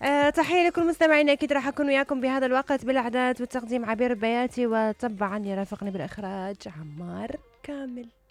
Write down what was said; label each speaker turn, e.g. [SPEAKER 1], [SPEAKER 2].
[SPEAKER 1] تحية لكل مستمعينا، أكيد راح أكون وياكم بهذا الوقت بالإعداد والتقديم عبير البياتي، وطبعا يرافقني بالإخراج عمار كامل.